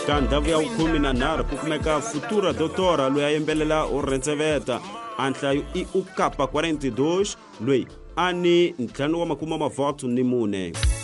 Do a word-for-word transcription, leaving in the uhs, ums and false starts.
eka ndavu ya kumi na nharhu ku kumeka futura doutora loyi a yimbelela u Rentseveta a nhlayo i U K quarenta e dois loyi a ni ntlhanu wa makumi mavoto ni mune.